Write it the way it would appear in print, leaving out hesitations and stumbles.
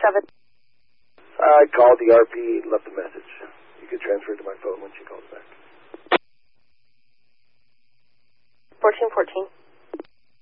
1447. I called the RP, left a message. You could transfer it to my phone when she calls back. 1414.